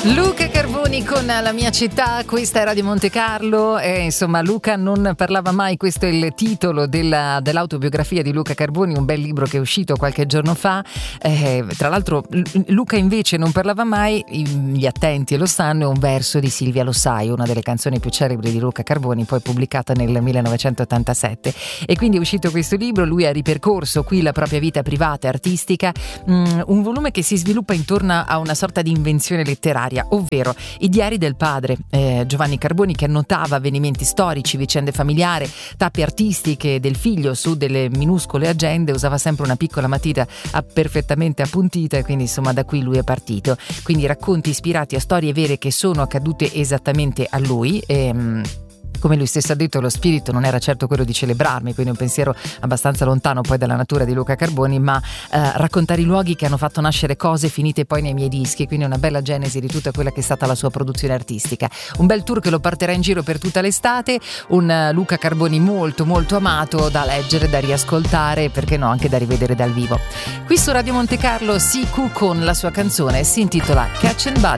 Luca Carboni con La mia città, questa è Radio Monte Carlo e insomma Luca non parlava mai, questo è il titolo dell'autobiografia di Luca Carboni, un bel libro che è uscito qualche giorno fa. Tra l'altro Luca invece non parlava mai, gli attenti lo sanno, è un verso di Silvia Lo Sai, una delle canzoni più celebri di Luca Carboni, poi pubblicata nel 1987, e quindi è uscito questo libro. Lui ha ripercorso qui la propria vita privata e artistica, un volume che si sviluppa intorno a una sorta di invenzione letteraria, ovvero i diari del padre, Giovanni Carboni, che annotava avvenimenti storici, vicende familiari, tappe artistiche del figlio su delle minuscole agende, usava sempre una piccola matita perfettamente appuntita, e quindi insomma da qui lui è partito. Quindi racconti ispirati a storie vere che sono accadute esattamente a lui. Come lui stesso ha detto, lo spirito non era certo quello di celebrarmi, quindi un pensiero abbastanza lontano poi dalla natura di Luca Carboni, ma raccontare i luoghi che hanno fatto nascere cose finite poi nei miei dischi, quindi una bella genesi di tutta quella che è stata la sua produzione artistica. Un bel tour che lo porterà in giro per tutta l'estate, un Luca Carboni molto molto amato, da leggere, da riascoltare e perché no anche da rivedere dal vivo. Qui su Radio Monte Carlo, Siku con la sua canzone si intitola Catch and Buzz.